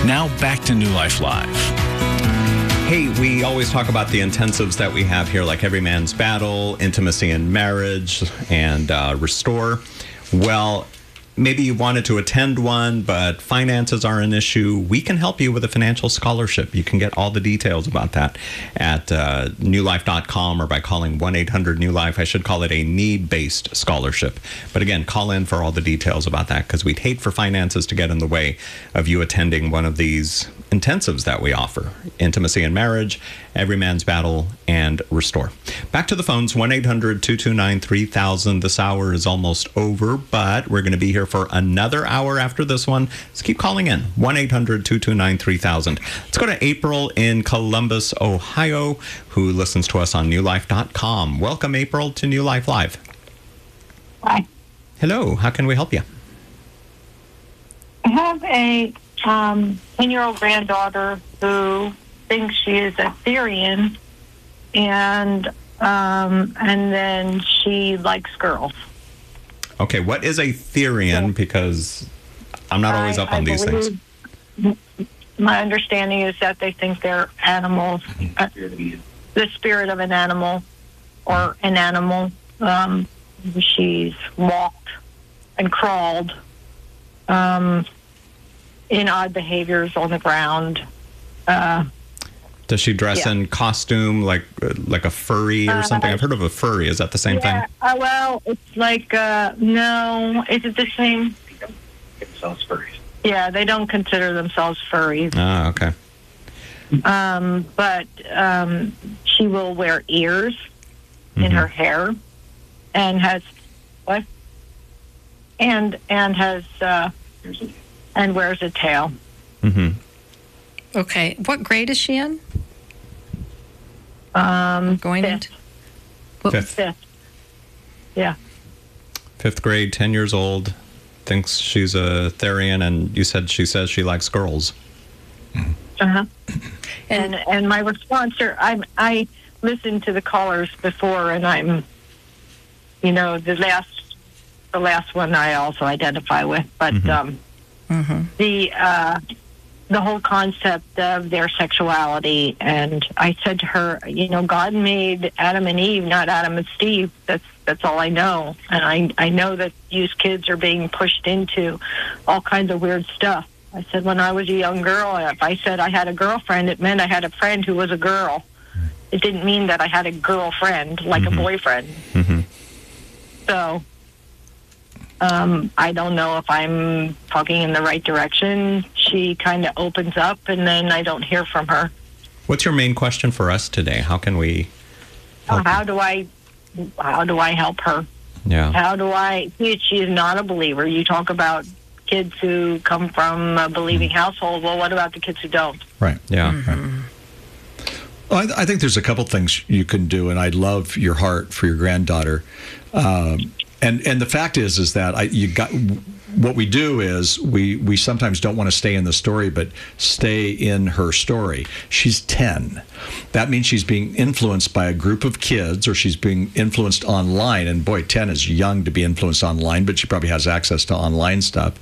Now back to New Life Live. Hey, we always talk about the intensives that we have here, like Every Man's Battle, Intimacy in Marriage, and Restore. Well, maybe you wanted to attend one, but finances are an issue. We can help you with a financial scholarship. You can get all the details about that at newlife.com or by calling 1-800-NEW-LIFE. I should call it a need-based scholarship. But again, call in for all the details about that, because we'd hate for finances to get in the way of you attending one of these intensives that we offer: Intimacy in Marriage, Every Man's Battle, and Restore. Back to the phones, 1-800-229-3000. This hour is almost over, but we're going to be here for another hour after this one. Let's keep calling in, 1-800-229-3000. Let's go to April in Columbus, Ohio, who listens to us on newlife.com. Welcome, April, to New Life Live. Hi. Hello, how can we help you? I have a 10-year-old granddaughter who thinks she is a Syrian, and then she likes girls. Okay, what is a Therian? Because I'm not always up on these things. My understanding is that they think they're animals, the spirit of an animal or an animal. She's walked and crawled in odd behaviors on the ground. Does she dress in costume like a furry or something? I've heard of a furry. Is that the same thing? Well, it's like, no. Is it the same? They don't get themselves furries. Yeah, they don't consider themselves furries. Ah, okay. But she will wear ears in her hair, and has what? And has and wears a tail. Mm-hmm. Okay. What grade is she in? Going Fifth. into Fifth. Yeah. Fifth grade, 10 years old, thinks she's a Therian, and you said she says she likes girls. Uh-huh. And my response, I listened to the callers before, and I'm, the last one I also identify with, but the whole concept of their sexuality. And I said to her, God made Adam and Eve, not Adam and Steve. That's all I know. And I know that these kids are being pushed into all kinds of weird stuff. I said, when I was a young girl, if I said I had a girlfriend, it meant I had a friend who was a girl. It didn't mean that I had a girlfriend, like a boyfriend. So I don't know if I'm talking in the right direction. She kind of opens up, and then I don't hear from her. What's your main question for us today? How can we help How do I help her? Yeah. How do I? She is not a believer. You talk about kids who come from a believing household. Well, what about the kids who don't? Right. Yeah. Right. Well, I think there's a couple things you can do, and I love your heart for your granddaughter. And the fact is that what we do is we sometimes don't want to stay in the story, but stay in her story. She's 10. That means she's being influenced by a group of kids, or she's being influenced online. And boy, 10 is young to be influenced online, but she probably has access to online stuff.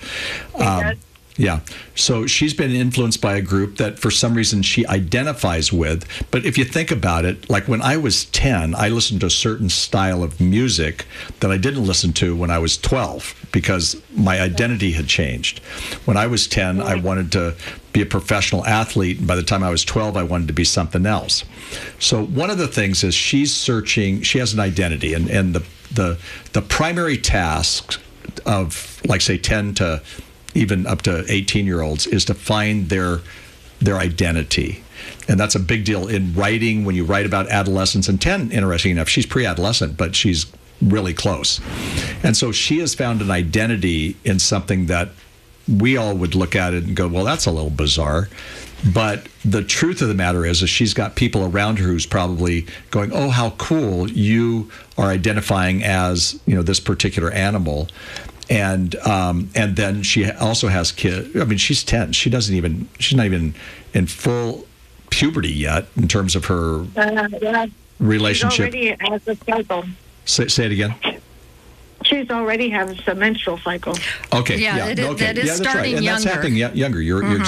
Yeah. So she's been influenced by a group that for some reason she identifies with. But if you think about it, like when I was 10, I listened to a certain style of music that I didn't listen to when I was 12 because my identity had changed. When I was 10, I wanted to be a professional athlete. And by the time I was 12, I wanted to be something else. So one of the things is she's searching, she has an identity. And the primary task of, like, say, 10 to even up to 18-year-olds is to find their identity. And that's a big deal in writing. When you write about adolescence, and 10, interesting enough, she's pre-adolescent, but she's really close. And so she has found an identity in something that we all would look at it and go, well, that's a little bizarre. But the truth of the matter is she's got people around her who's probably going, oh, how cool, you are identifying as, this particular animal. And then she also has kids. I mean, she's 10. She's not even in full puberty yet in terms of her relationship. She already has a cycle. Say it again. She's already has a menstrual cycle. Okay. Yeah, okay. that is that's starting right. And younger. that's happening younger. You're